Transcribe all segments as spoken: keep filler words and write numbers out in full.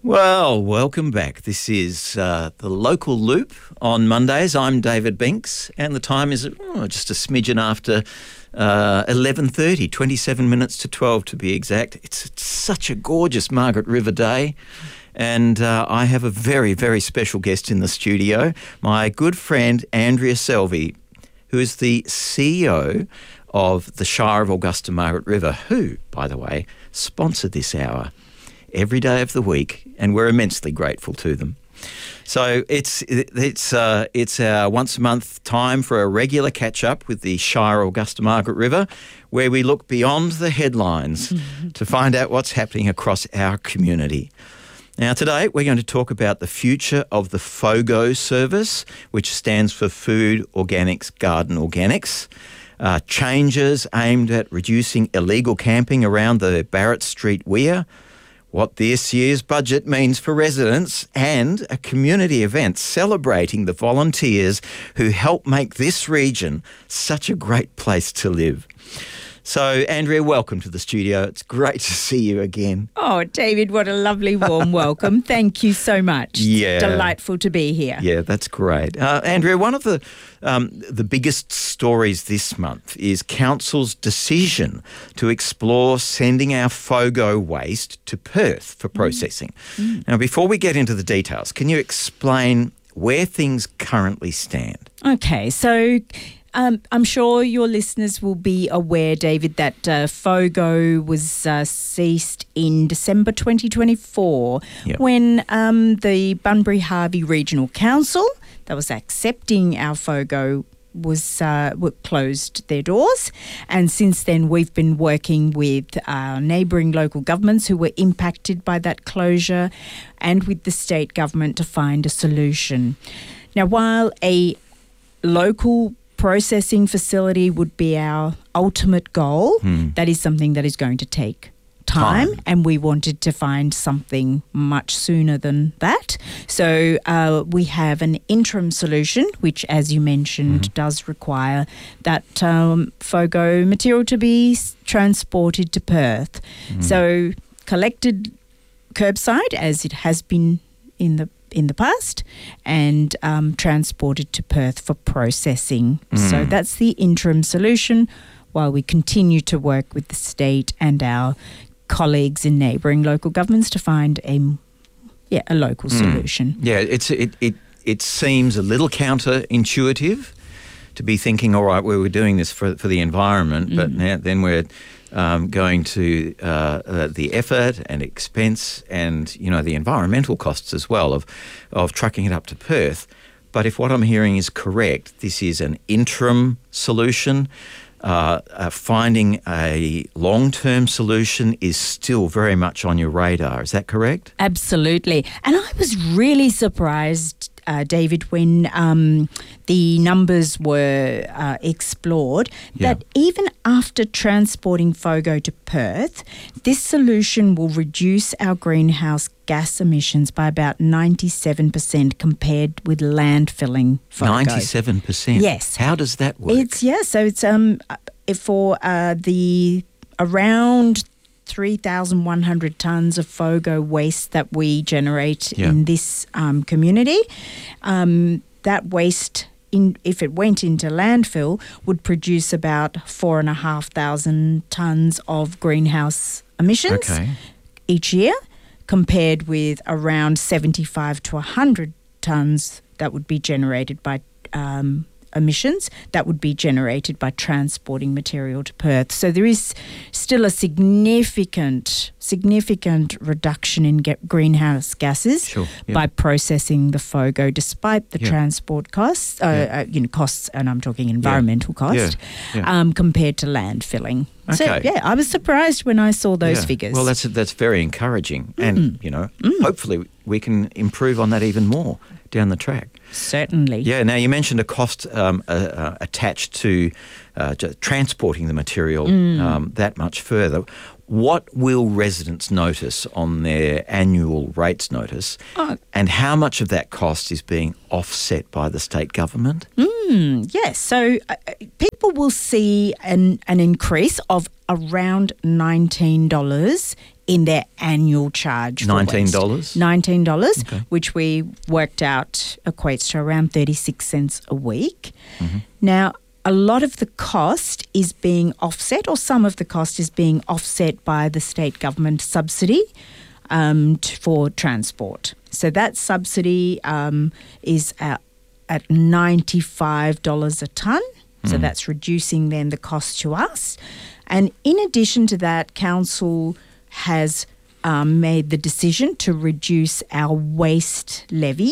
Well, welcome back. This is uh, the Local Loop on Mondays. I'm David Binks, and the time is oh, just a smidgen after uh, eleven thirty, twenty-seven minutes to twelve to be exact. It's, it's such a gorgeous Margaret River day, and uh, I have a very, very special guest in the studio, my good friend Andrea Selvey, who is the C E O of the Shire of Augusta Margaret River, who, by the way, sponsored this hour every day of the week, and we're immensely grateful to them. So it's it's uh, it's our once a month time for a regular catch up with the Shire of Augusta Margaret River, where we look beyond the headlines mm-hmm. to find out what's happening across our community. Now today we're going to talk about the future of the FOGO service, which stands for Food Organics Garden Organics. Uh, changes aimed at reducing illegal camping around the Barrett Street Weir, what this year's budget means for residents, and a community event celebrating the volunteers who help make this region such a great place to live. So, Andrea, welcome to the studio. It's great to see you again. Oh, David, what a lovely warm welcome. Thank you so much. Yeah. It's delightful to be here. Yeah, that's great. Uh, Andrea, one of the um, the biggest stories this month is Council's decision to explore sending our FOGO waste to Perth for processing. Mm. Mm. Now, before we get into the details, can you explain where things currently stand? Okay, so Um, I'm sure your listeners will be aware, David, that uh, FOGO was uh, ceased in December twenty twenty-four yep. when um, the Bunbury Harvey Regional Council that was accepting our FOGO was uh, closed their doors. And since then, we've been working with our neighbouring local governments who were impacted by that closure and with the state government to find a solution. Now, while a local processing facility would be our ultimate goal, hmm. that is something that is going to take time, time, and we wanted to find something much sooner than that. So uh, we have an interim solution, which, as you mentioned, mm. does require that um, FOGO material to be transported to Perth. Mm. So collected curbside, as it has been in the in the past, and um, transported to Perth for processing. Mm. So that's the interim solution while we continue to work with the state and our colleagues in neighbouring local governments to find a yeah a local mm. solution. Yeah, it's it, it it seems a little counterintuitive to be thinking, all right, well, we're doing this for for the environment, mm. but now, then we're Um, going to uh, uh, the effort and expense and, you know, the environmental costs as well of of trucking it up to Perth. But if what I'm hearing is correct, this is an interim solution. Uh, uh, finding a long-term solution is still very much on your radar. Is that correct? Absolutely. And I was really surprised, uh, David, when um, the numbers were uh, explored, yeah. that even after transporting FOGO to Perth, this solution will reduce our greenhouse gas emissions by about ninety-seven percent compared with landfilling FOGO. ninety-seven percent? Yes. How does that work? It's, yeah, so it's um for uh, the around three thousand one hundred tonnes of FOGO waste that we generate yeah. in this um, community. Um, that waste, in, if it went into landfill, would produce about four and a half thousand tonnes of greenhouse emissions okay. each year, compared with around seventy-five to one hundred tonnes that would be generated by um, emissions that would be generated by transporting material to Perth. So there is still a significant, significant reduction in get greenhouse gases sure, yeah. by processing the FOGO, despite the yeah. transport costs, uh, yeah. uh, you know, costs, and I'm talking environmental yeah. cost, yeah. Yeah. Um, compared to landfilling. Okay. So, yeah, I was surprised when I saw those yeah. figures. Well, that's that's very encouraging. Mm. And, you know, mm. hopefully we can improve on that even more down the track. Certainly. Yeah, now you mentioned a cost um, uh, uh, attached to uh, transporting the material mm. um, that much further. What will residents notice on their annual rates notice, oh. and how much of that cost is being offset by the state government? Mm, yes, so uh, people will see an, an increase of around nineteen dollars in their annual charge. nineteen dollars? nineteen dollars, okay. which we worked out equates to around thirty-six cents a week. Mm-hmm. Now, a lot of the cost is being offset, or some of the cost is being offset by the state government subsidy um, t- for transport. So that subsidy um, is at, at ninety-five dollars a tonne. Mm. So that's reducing then the cost to us. And in addition to that, council has um, made the decision to reduce our waste levy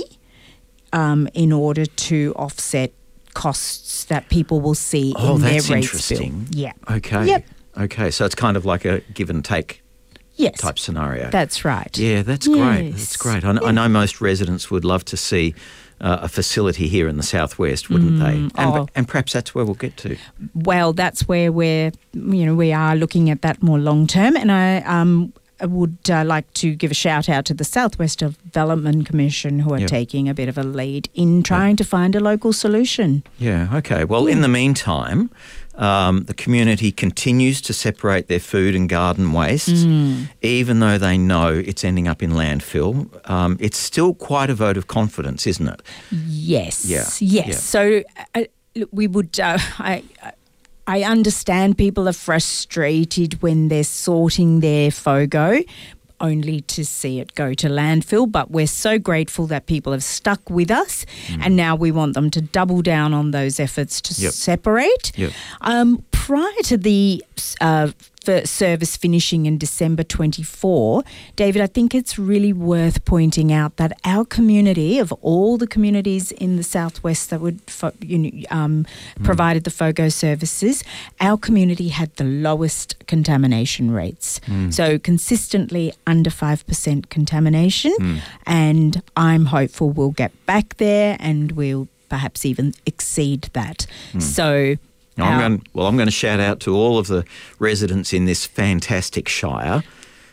um, in order to offset costs that people will see oh, in their that's rates interesting. bill. Yeah. Okay. Yep. Okay, so it's kind of like a give and take yes. type scenario. That's right. Yeah, that's yes. great. That's great. I, yeah. I know most residents would love to see uh, a facility here in the southwest, wouldn't mm, they? And, oh. and perhaps that's where we'll get to. Well, that's where we're, you know, we are looking at that more long term, and I um. I would uh, like to give a shout out to the Southwest Development Commission, who are yep. taking a bit of a lead in trying yep. to find a local solution. Yeah, okay. Well, yeah. in the meantime, um, the community continues to separate their food and garden waste, mm. even though they know it's ending up in landfill. Um, it's still quite a vote of confidence, isn't it? Yes. Yeah. Yes. Yeah. So uh, we would... Uh, I, I I understand people are frustrated when they're sorting their FOGO only to see it go to landfill, but we're so grateful that people have stuck with us mm. and now we want them to double down on those efforts to yep. separate. Yep. Um, prior to the uh, service finishing in December twenty-four, David, I think it's really worth pointing out that our community, of all the communities in the southwest that would fo- you know, um, mm. provided the FOGO services, our community had the lowest contamination rates. Mm. So consistently under five percent contamination, mm. and I'm hopeful we'll get back there and we'll perhaps even exceed that. Mm. So... I'm going, well, I'm going to shout out to all of the residents in this fantastic shire,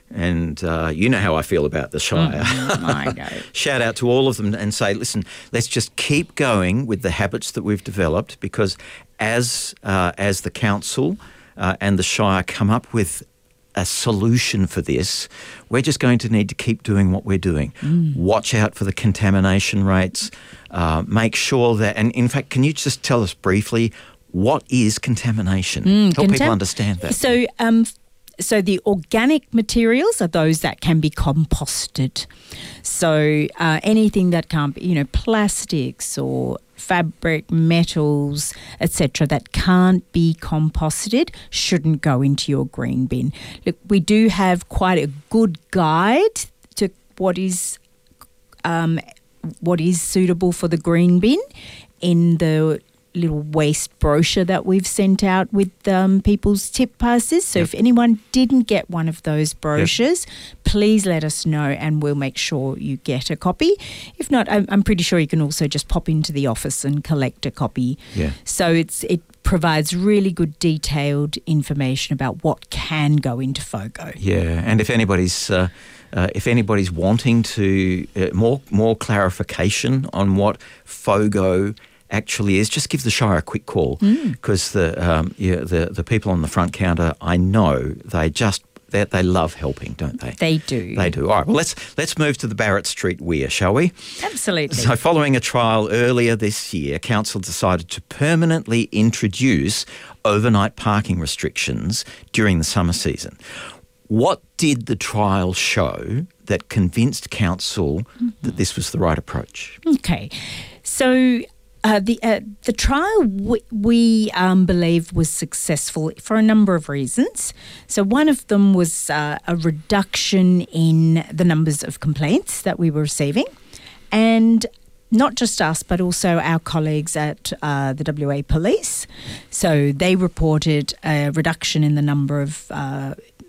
and uh, you know how I feel about the shire. Mm, I know. Shout out to all of them and say, listen, let's just keep going with the habits that we've developed, because as uh, as the council uh, and the shire come up with a solution for this, we're just going to need to keep doing what we're doing. Mm. Watch out for the contamination rates. Uh, make sure that, and in fact, can you just tell us briefly, what is contamination? Mm, Help contem- people understand that. So, um, so the organic materials are those that can be composted. So uh, anything that can't be, you know, plastics or fabric, metals, et cetera, that can't be composted shouldn't go into your green bin. Look, we do have quite a good guide to what is um, what is suitable for the green bin in the little waste brochure that we've sent out with um, people's tip passes. So yep. if anyone didn't get one of those brochures, yep. please let us know and we'll make sure you get a copy. If not, I'm, I'm pretty sure you can also just pop into the office and collect a copy. Yeah. So it's it provides really good detailed information about what can go into FOGO. Yeah, and if anybody's... Uh Uh, if anybody's wanting to uh, more more clarification on what FOGO actually is, just give the Shire a quick call, because mm. the um, yeah, the the people on the front counter, I know they just they, they love helping, don't they? They do. They do. All right. Well, let's let's move to the Barrett Street Weir, shall we? Absolutely. So, following a trial earlier this year, council decided to permanently introduce overnight parking restrictions during the summer season. What did the trial show that convinced council mm-hmm. that this was the right approach? Okay, so uh, the uh, the trial we, we um, believe was successful for a number of reasons. So one of them was uh, a reduction in the numbers of complaints that we were receiving, and not just us, but also our colleagues at uh, the W A Police. So they reported a reduction in the number of uh,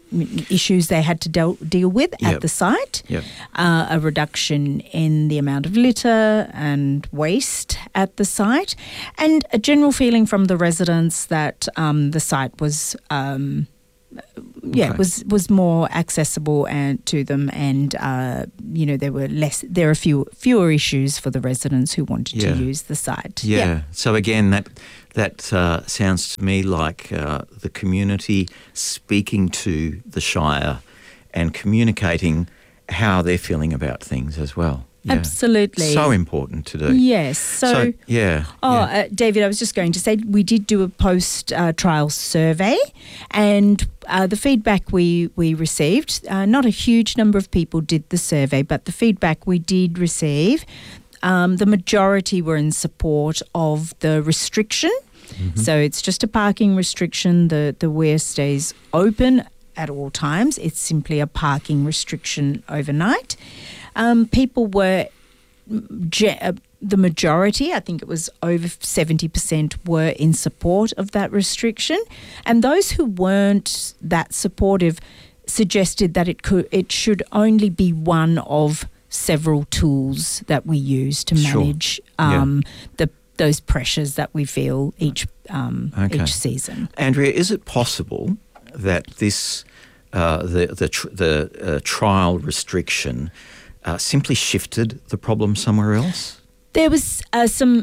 issues they had to deal, deal with Yep. at the site, Yep. uh, a reduction in the amount of litter and waste at the site, and a general feeling from the residents that um, the site was um, yeah Okay. was was more accessible and to them, and uh, you know there were less there are few fewer issues for the residents who wanted Yeah. to use the site. Yeah. So again, that that uh, sounds to me like uh, the community speaking to the Shire and communicating how they're feeling about things as well. Yeah. Absolutely. So important to do. Yes. So, yeah. oh, yeah. Uh, David, I was just going to say we did do a post-trial uh, survey, and uh, the feedback we we received, uh, not a huge number of people did the survey, but the feedback we did receive, um, the majority were in support of the restriction. Mm-hmm. So it's just a parking restriction. The the weir stays open at all times. It's simply a parking restriction overnight. Um, people were, ge- uh, the majority, I think it was over seventy percent, were in support of that restriction. And those who weren't that supportive suggested that it could, it should only be one of several tools that we use to Sure. manage um, the those pressures that we feel each um, Okay. each season. Andrea, is it possible that this uh, the the tr- the uh, trial restriction uh, simply shifted the problem somewhere else? There was uh, some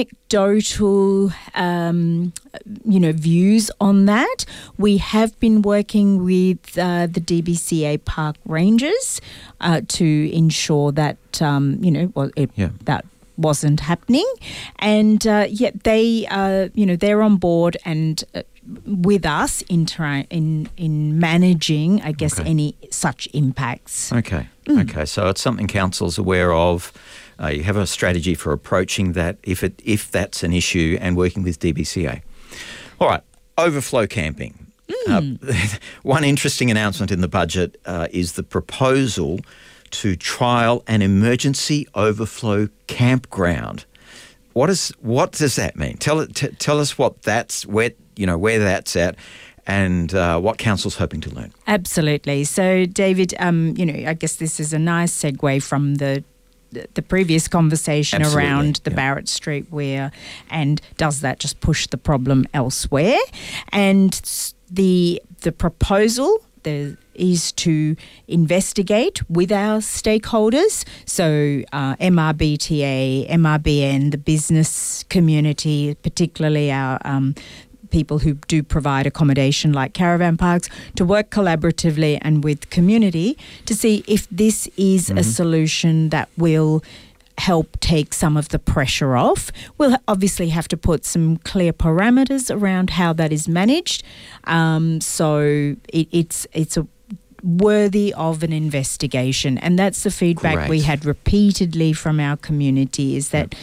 anecdotal, um, you know, views on that. We have been working with uh, the D B C A park rangers uh, to ensure that, um, you know, well, it, Yeah. that wasn't happening, and uh, yet they, uh, you know, they're on board and uh, with us in tra- in in managing, I guess, Okay. any such impacts. Okay. Mm. Okay. So it's something council's aware of. Uh, you have a strategy for approaching that if it if that's an issue, and working with D B C A. All right. Overflow camping. Uh, one interesting announcement in the budget uh, is the proposal to trial an emergency overflow campground. What is what does that mean? Tell it. T- tell us what that's where you know where that's at, and uh, what council's hoping to learn. Absolutely. So, David, um, you know, I guess this is a nice segue from the the previous conversation Absolutely, around the yeah. Barrett Street weir, and does that just push the problem elsewhere? And s- the the proposal there is to investigate with our stakeholders, so uh, M R B T A, M R B N, the business community, particularly our um, people who do provide accommodation like caravan parks, to work collaboratively and with community to see if this is Mm-hmm. a solution that will help take some of the pressure off. We'll obviously have to put some clear parameters around how that is managed. Um, so it, it's it's a worthy of an investigation, and that's the feedback Great. we had repeatedly from our community, is that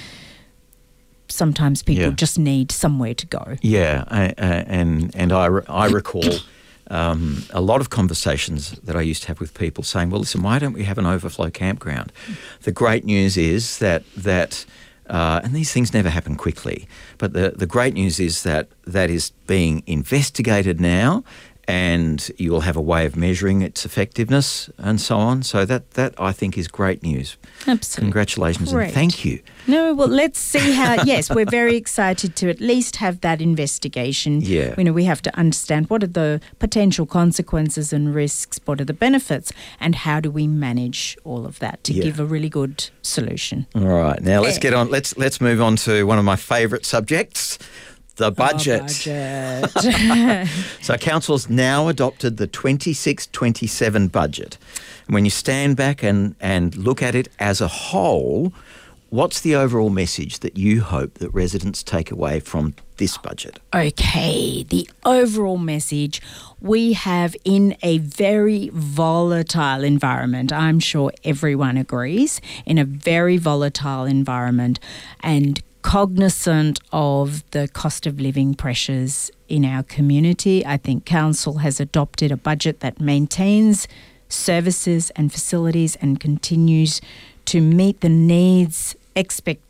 sometimes people Yeah. just need somewhere to go. Yeah, I, uh, and and I, re- I recall um, a lot of conversations that I used to have with people saying, "Well, listen, why don't we have an overflow campground?" The great news is that that. Uh, and these things never happen quickly, but the, the great news is that that is being investigated now, and you will have a way of measuring its effectiveness and so on. So that, that I think is great news. Absolutely. Congratulations Great. and thank you. No, well, let's see how. Yes, we're very excited to at least have that investigation. Yeah. You know, we have to understand what are the potential consequences and risks, what are the benefits, and how do we manage all of that to Yeah. give a really good solution. All right, now let's get on. Let's let's move on to one of my favourite subjects, the budget. Oh, budget. So council's now adopted the twenty-six twenty-seven budget. And when you stand back and, and look at it as a whole, what's the overall message that you hope that residents take away from this budget? Okay, the overall message, we have in a very volatile environment, I'm sure everyone agrees, in a very volatile environment and cognizant of the cost of living pressures in our community, I think council has adopted a budget that maintains services and facilities and continues to meet the needs,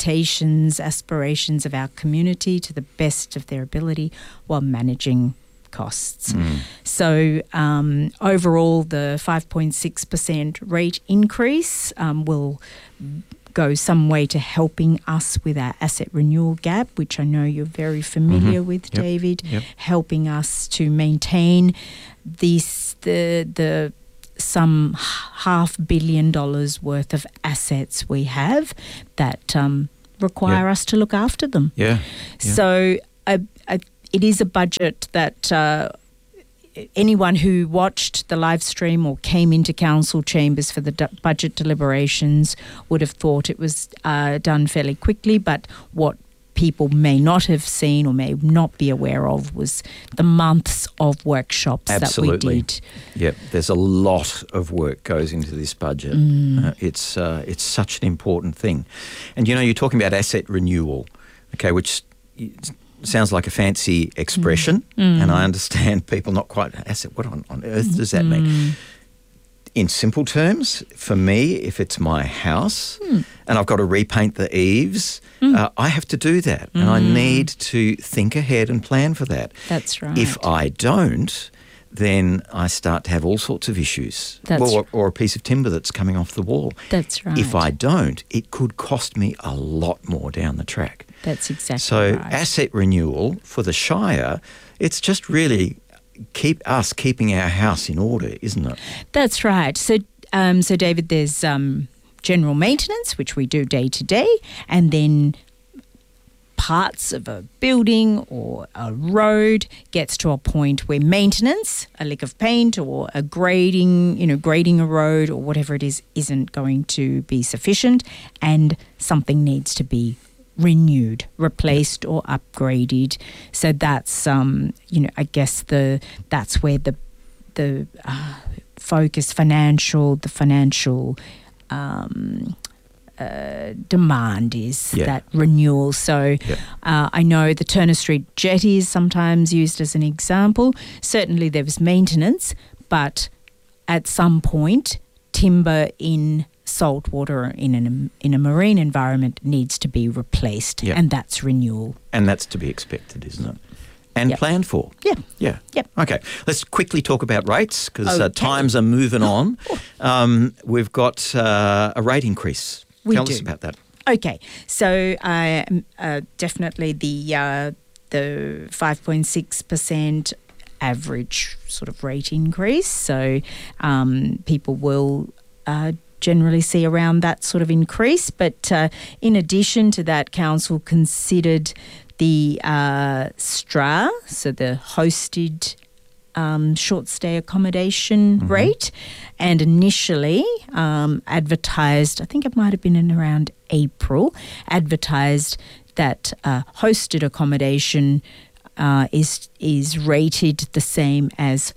expectations, aspirations of our community to the best of their ability while managing costs. Mm. So um, overall, the five point six percent rate increase um, will go some way to helping us with our asset renewal gap, which I know you're very familiar mm-hmm. with, yep. David, yep. helping us to maintain this the the some half billion dollars worth of assets we have that um, require yep. us to look after them. Yeah. yeah. So uh, uh, it is a budget that uh, anyone who watched the live stream or came into council chambers for the d- budget deliberations would have thought it was uh, done fairly quickly, but what people may not have seen or may not be aware of was the months of workshops Absolutely. that we did. Yep, there's a lot of work goes into this budget. Mm. Uh, it's uh, it's such an important thing. And, you know, you're talking about asset renewal, okay, which sounds like a fancy expression, mm. and I understand people not quite, asset, what on, on earth does that mm. mean? In simple terms, for me, if it's my house mm. and I've got to repaint the eaves, mm. uh, I have to do that. Mm. And I need to think ahead and plan for that. That's right. If I don't, then I start to have all sorts of issues. That's or, or a piece of timber that's coming off the wall. That's right. If I don't, it could cost me a lot more down the track. That's exactly so right. So asset renewal for the Shire, it's just really keep us keeping our house in order, isn't it? That's right. So, um, so David, there's um, general maintenance, which we do day to day, and then parts of a building or a road gets to a point where maintenance, a lick of paint or a grading, you know, grading a road or whatever it is, isn't going to be sufficient, and something needs to be renewed, replaced or upgraded. So that's um you know I guess the that's where the the uh, focus financial the financial um uh, demand is yeah. that renewal. So yeah. uh, I know the Turner Street jetty is sometimes used as an example. Certainly there was maintenance, but at some point timber in salt water in an in a marine environment needs to be replaced, yep. and that's renewal. And that's to be expected, isn't it? And yep. planned for. Yeah. Yeah. Yep. Okay. Let's quickly talk about rates because okay. uh, times are moving on. Um, we've got uh, a rate increase. We Tell do. us about that. Okay. So uh, uh, definitely the uh, the five point six percent average sort of rate increase. So um, people will uh, generally see around that sort of increase. But uh, in addition to that, council considered the uh, S T R A, so the hosted um, short stay accommodation mm-hmm. rate, and initially um, advertised, I think it might have been in around April, advertised that uh, hosted accommodation uh, is is rated the same as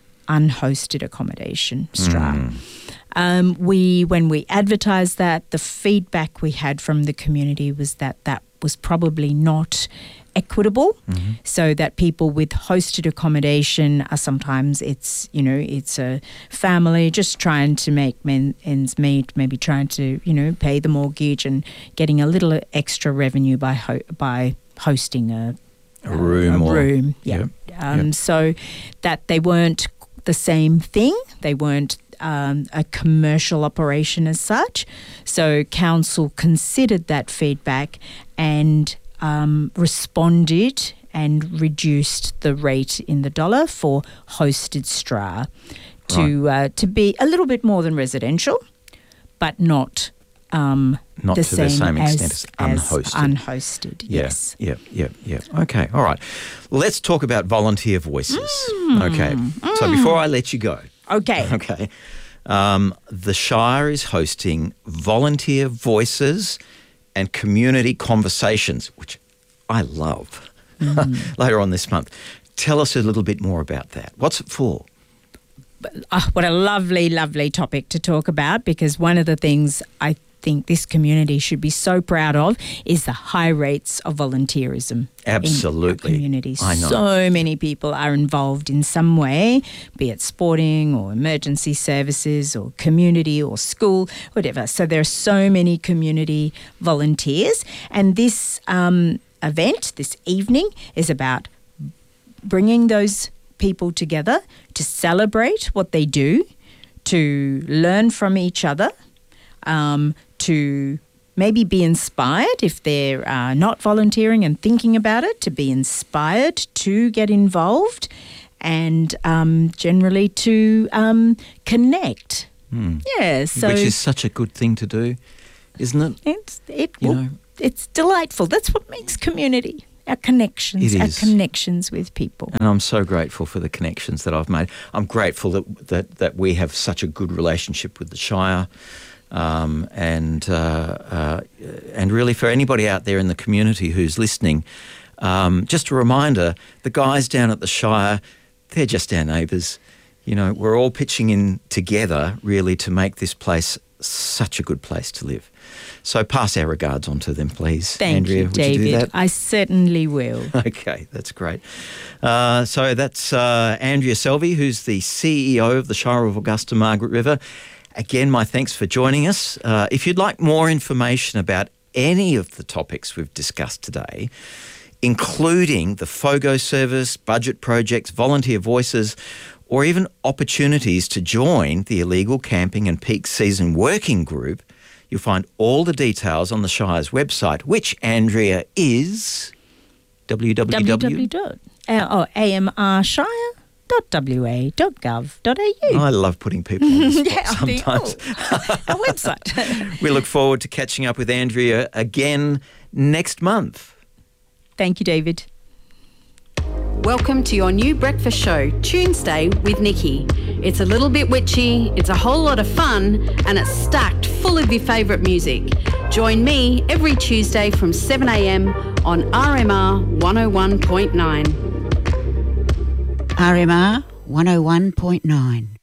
unhosted accommodation, S T R A. Mm. Um, we, when we advertised that, the feedback we had from the community was that that was probably not equitable, mm-hmm. so that people with hosted accommodation are sometimes it's, you know, it's a family just trying to make men, ends meet, maybe trying to, you know, pay the mortgage and getting a little extra revenue by ho- by hosting a, a room. A, a or, room, yeah. yeah. Um, yeah. So that they weren't the same thing. They weren't Um, a commercial operation as such. So council considered that feedback and um, responded and reduced the rate in the dollar for hosted S T R A to right. uh, to be a little bit more than residential, but not um, not the to same the same as, extent as unhosted. As unhosted, yeah, yes. Yeah, yeah, yeah. Okay, all right. Let's talk about volunteer voices. Mm, okay. mm. So before I let you go. Okay. Okay. Um, the Shire is hosting volunteer voices and community conversations, which I love, mm. later on this month. Tell us a little bit more about that. What's it for? Oh, what a lovely, lovely topic to talk about, because one of the things I think this community should be so proud of is the high rates of volunteerism. Absolutely. In our community. I know. So many people are involved in some way, be it sporting or emergency services or community or school, whatever. So there are so many community volunteers, and this um, event, this evening, is about bringing those people together to celebrate what they do, to learn from each other, um, to maybe be inspired if they're uh, not volunteering and thinking about it, to be inspired to get involved, and um, generally to um, connect. Mm. Yeah, so which is such a good thing to do, isn't it? It's it. You Well, know, it's delightful. That's what makes community. Our connections, It our is. connections with people. and I'm so grateful for the connections that I've made. I'm grateful that that, that we have such a good relationship with the Shire, um, and uh, uh, and really for anybody out there in the community who's listening, um, just a reminder: the guys down at the Shire, they're just our neighbours. You know, we're all pitching in together, really, to make this place such a good place to live. So pass our regards on to them, please. Thank Andrea, you, would David. you do that? I certainly will. Okay, that's great. Uh, so that's uh, Andrea Selvey, who's the C E O of the Shire of Augusta Margaret River. Again, my thanks for joining us. Uh, if you'd like more information about any of the topics we've discussed today, including the FOGO service, budget projects, volunteer voices, or even opportunities to join the Illegal Camping and Peak Season Working Group, you'll find all the details on the Shire's website, which, Andrea, is w w w dot a m r shire dot w a dot gov dot a u. I love putting people on the spot Yeah, I think, sometimes. oh, our website. We look forward to catching up with Andrea again next month. Thank you, David. Welcome to your new breakfast show, Tuesday with Nikki. It's a little bit witchy, it's a whole lot of fun, and it's stacked full of your favourite music. Join me every Tuesday from seven a m on R M R one oh one point nine. R M R one oh one point nine.